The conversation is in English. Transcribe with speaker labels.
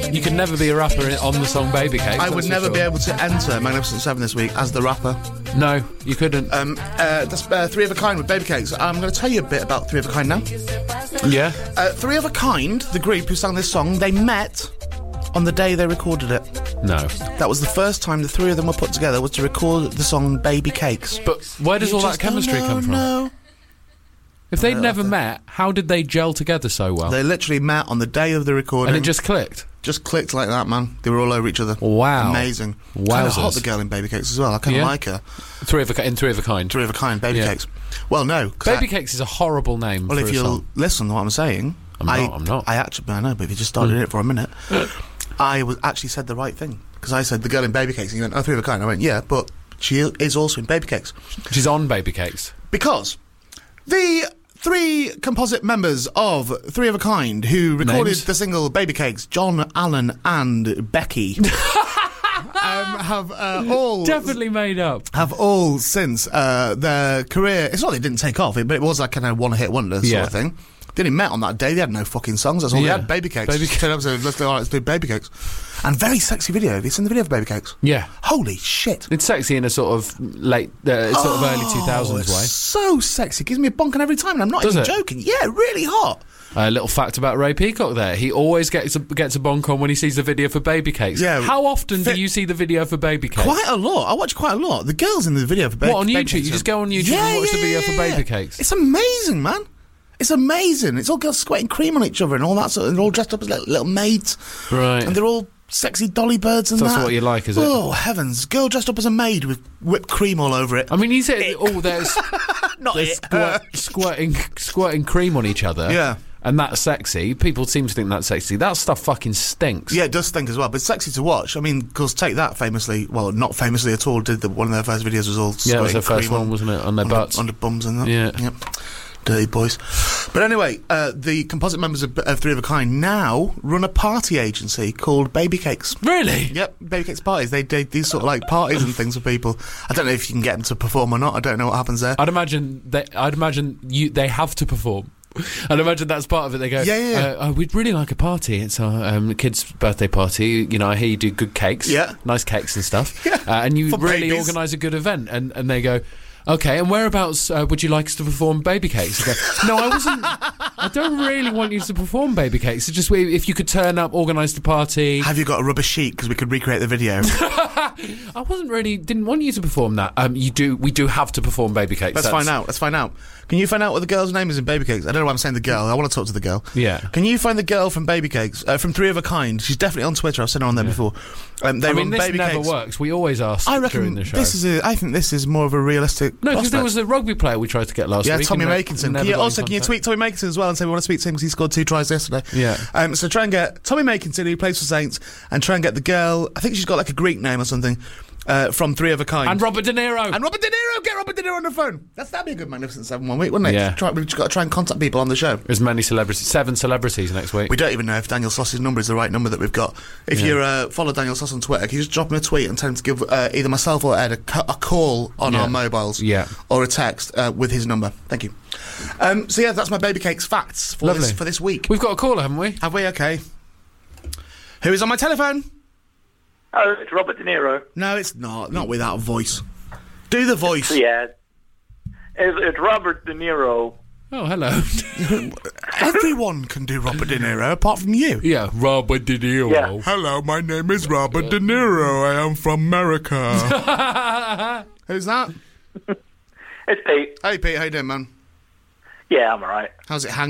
Speaker 1: You could never be a rapper on the song Baby Cakes.
Speaker 2: I would never be able to enter Magnificent Seven this week as the rapper.
Speaker 1: No, you couldn't.
Speaker 2: That's Three of a Kind with Baby Cakes. I'm going to tell you a bit about Three of a Kind now.
Speaker 1: Yeah.
Speaker 2: Three of a Kind, the group who sang this song, they met on the day they recorded it.
Speaker 1: No.
Speaker 2: That was the first time the three of them were put together, was to record the song Baby Cakes.
Speaker 1: But where does all that chemistry come from?
Speaker 2: No.
Speaker 1: If they'd never met, how did they gel together so well?
Speaker 2: They literally met on the day of the recording.
Speaker 1: And it just clicked?
Speaker 2: Just clicked like that, man. They were all over each other.
Speaker 1: Wow.
Speaker 2: Amazing.
Speaker 1: Wowzers.
Speaker 2: Kind of hot, the girl in Baby Cakes as well. I kind of like her.
Speaker 1: Three of a Kind.
Speaker 2: Three of a Kind, Baby Cakes. Well, no.
Speaker 1: Baby Cakes is a horrible name
Speaker 2: Well,
Speaker 1: for
Speaker 2: if
Speaker 1: a
Speaker 2: you'll
Speaker 1: song.
Speaker 2: listen to what I'm saying...
Speaker 1: I'm not.
Speaker 2: I know, but if you just started it for a minute... I actually said the right thing. Because I said the girl in Baby Cakes, and you went, oh, Three of a Kind. I went, yeah, but she is also in Baby Cakes.
Speaker 1: She's on Baby Cakes.
Speaker 2: Because the three composite members of Three of a Kind who recorded the single Baby Cakes, John, Alan and Becky, have all...
Speaker 1: Definitely made up.
Speaker 2: Have all since their career... It's not they didn't take off, but it was like kind of one-hit wonder sort of thing. They only met on that day. They had no fucking songs. That's all they had. Baby Cakes. Let's do Baby Cakes. And very sexy video. Have you seen the video for Baby Cakes?
Speaker 1: Yeah.
Speaker 2: Holy shit.
Speaker 1: It's sexy in a sort of early 2000s way.
Speaker 2: So sexy. Gives me a bonk on every time, and I'm not even joking. Yeah, really hot.
Speaker 1: A little fact about Ray Peacock there. He always gets a bonk on when he sees the video for Baby Cakes. Yeah. How often do you see the video for Baby Cakes?
Speaker 2: Quite a lot. I watch quite a lot. The girls in the video for Baby Cakes.
Speaker 1: What, on YouTube? You just go on YouTube and watch the video for Baby Cakes?
Speaker 2: It's amazing, man. It's amazing. It's all girls squirting cream on each other and all that sort of... They're all dressed up as little maids.
Speaker 1: Right.
Speaker 2: And they're all sexy dolly birds and
Speaker 1: That's what you like, is it?
Speaker 2: Oh, heavens. Girl dressed up as a maid with whipped cream all over it.
Speaker 1: I mean, you said, there's...
Speaker 2: Not
Speaker 1: there's squirting cream on each other.
Speaker 2: Yeah.
Speaker 1: And that's sexy. People seem to think that's sexy. That stuff fucking stinks.
Speaker 2: Yeah, it does stink as well, but it's sexy to watch. I mean, because Take That famously, well, not famously at all, did one of their first videos was all
Speaker 1: it was their first one, wasn't it? On their butts.
Speaker 2: On the bums and that.
Speaker 1: Yeah.
Speaker 2: Yep. Dirty boys. But anyway, the composite members of Three of a Kind now run a party agency called Baby Cakes.
Speaker 1: Really?
Speaker 2: Yep, Baby Cakes parties. They do these sort of like parties and things for people. I don't know if you can get them to perform or not. I don't know what happens there.
Speaker 1: I'd imagine they have to perform. I'd imagine that's part of it. They go, we'd really like a party. It's our kid's birthday party. You know, I hear you do good cakes.
Speaker 2: Yeah.
Speaker 1: Nice cakes and stuff.
Speaker 2: Yeah.
Speaker 1: And you
Speaker 2: For
Speaker 1: really
Speaker 2: babies.
Speaker 1: organise a good event. And they go, okay, and whereabouts would you like us to perform Baby Cakes? I go, no, I don't really want you to perform Baby Cakes. It's just if you could turn up, organise the party.
Speaker 2: Have you got a rubber sheet? Because we could recreate the video.
Speaker 1: I didn't want you to perform that. We do have to perform Baby Cakes.
Speaker 2: Let's find out. Can you find out what the girl's name is in Baby Cakes? I don't know why I'm saying the girl. I want to talk to the girl.
Speaker 1: Yeah.
Speaker 2: Can you find the girl from Baby Cakes? From Three of a Kind. She's definitely on Twitter. I've seen her on there before.
Speaker 1: This never works. We always ask during the show.
Speaker 2: I think this is more of a realistic
Speaker 1: No, because there was a rugby player we tried to get last week.
Speaker 2: Yeah, Tommy Makinson. Can you tweet Tommy Makinson as well and say we want to speak to him because he scored 2 tries yesterday?
Speaker 1: Yeah.
Speaker 2: So try and get Tommy Makinson, who plays for Saints, and try and get the girl, I think she's got like a Greek name or something, from Three of a Kind.
Speaker 1: And Robert De Niro.
Speaker 2: Get Robert De Niro on the phone. That'd be a good Magnificent Seven one week, wouldn't it?
Speaker 1: Yeah.
Speaker 2: We've just got to try and contact people on the show.
Speaker 1: There's many celebrities, 7 celebrities next week.
Speaker 2: We don't even know if Daniel Sloss's number is the right number that we've got. If you follow Daniel Sloss on Twitter, can you just drop him a tweet and tell him to give either myself or Ed a call on our mobiles, or a text with his number. Thank you. So that's my Baby Cakes facts for this week.
Speaker 1: We've got a caller, haven't we?
Speaker 2: Have we? Okay. Who is on my telephone?
Speaker 3: Oh, it's Robert De Niro.
Speaker 2: No, it's not. Not with that voice. Do the voice.
Speaker 3: Yeah. It's Robert De Niro.
Speaker 1: Oh, hello.
Speaker 2: Everyone can do Robert De Niro apart from you.
Speaker 1: Yeah, Robert De Niro.
Speaker 3: Yeah.
Speaker 2: Hello, my name is Robert De Niro. I am from America. Who's that?
Speaker 3: It's Pete.
Speaker 2: Hey, Pete. How you doing, man?
Speaker 3: Yeah, I'm alright.
Speaker 2: How's it hanging?